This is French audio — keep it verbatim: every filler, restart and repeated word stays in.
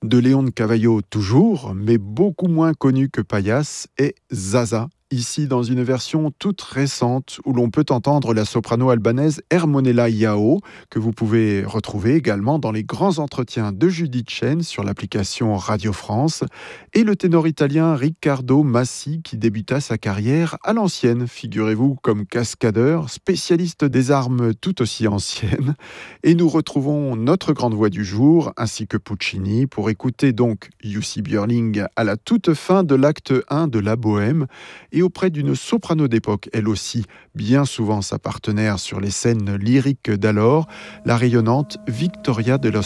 De Léon de Cavallo toujours, mais beaucoup moins connu que Payas, est Zaza, ici dans une version toute récente où l'on peut entendre la soprano albanaise Ermonella Iao, que vous pouvez retrouver également dans les grands entretiens de Judith Chen sur l'application Radio France, et le ténor italien Riccardo Massi qui débuta sa carrière à l'ancienne, figurez-vous, comme cascadeur, spécialiste des armes tout aussi anciennes. Et nous retrouvons notre grande voix du jour, ainsi que Puccini, pour écouter donc Jussi Björling à la toute fin de l'acte un de La Bohème, et auprès d'une soprano d'époque, elle aussi, bien souvent sa partenaire sur les scènes lyriques d'alors, la rayonnante Victoria de los